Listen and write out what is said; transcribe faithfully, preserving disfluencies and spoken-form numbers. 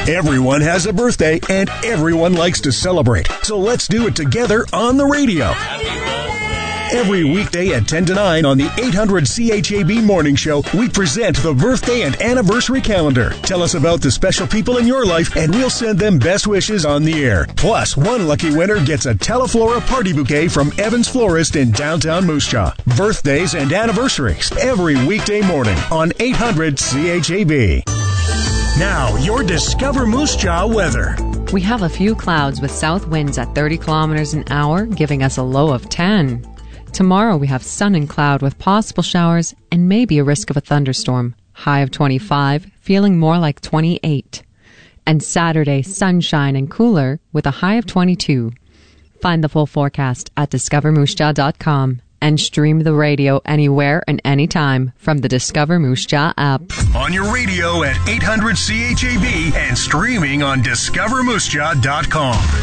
Everyone has a birthday, and everyone likes to celebrate. So let's do it together on the radio. Every weekday at ten to nine on the eight hundred C H A B Morning Show, we present the birthday and anniversary calendar. Tell us about the special people in your life, and we'll send them best wishes on the air. Plus, one lucky winner gets a Teleflora party bouquet from Evans Florist in downtown Moose Jaw. Birthdays and anniversaries every weekday morning on eight hundred C H A B. Now, your Discover Moose Jaw weather. We have a few clouds with south winds at thirty kilometers an hour, giving us a low of ten. Tomorrow we have sun and cloud with possible showers and maybe a risk of a thunderstorm. High of twenty-five, feeling more like twenty-eight. And Saturday, sunshine and cooler with a high of twenty-two. Find the full forecast at discover moose jaw dot com and stream the radio anywhere and anytime from the Discover Moose Jaw app. On your radio at eight hundred C H A B and streaming on discover moose jaw dot com.